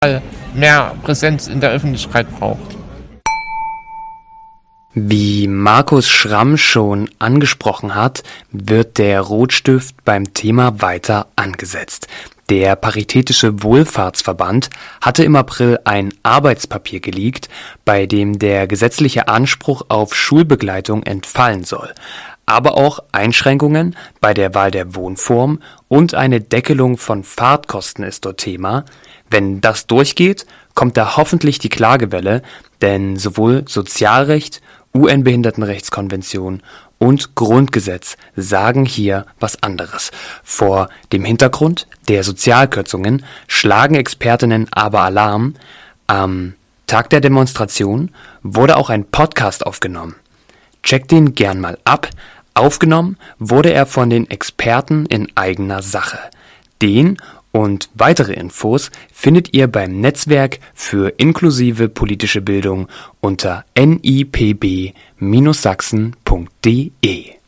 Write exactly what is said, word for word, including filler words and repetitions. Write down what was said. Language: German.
mehr Präsenz in der Öffentlichkeit braucht. Wie Markus Schramm schon angesprochen hat, wird der Rotstift beim Thema weiter angesetzt. Der Paritätische Wohlfahrtsverband hatte im April ein Arbeitspapier geleakt, bei dem der gesetzliche Anspruch auf Schulbegleitung entfallen soll, aber auch Einschränkungen bei der Wahl der Wohnform und eine Deckelung von Fahrtkosten ist dort Thema. Wenn das durchgeht, kommt da hoffentlich die Klagewelle, denn sowohl Sozialrecht, U N-Behindertenrechtskonvention und Grundgesetz sagen hier was anderes. Vor dem Hintergrund der Sozialkürzungen schlagen Expertinnen aber Alarm. Am Tag der Demonstration wurde auch ein Podcast aufgenommen. Checkt den gern mal ab. Aufgenommen wurde er von den Experten in eigener Sache. Den und weitere Infos findet ihr beim Netzwerk für inklusive politische Bildung unter n i p b Bindestrich sachsen punkt d e.